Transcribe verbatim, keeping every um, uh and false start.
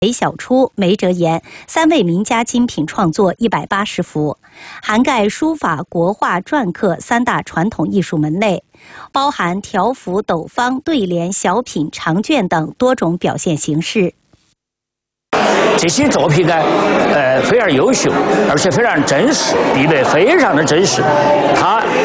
梅小初、梅哲言三位名家精品创作一百八十幅，涵盖书法、国画、篆刻三大传统艺术门类，包含条幅、斗方、对联、小品、长卷等多种表现形式。 这些作品呢，呃，非常优秀，而且非常真实，笔味非常的真实，它。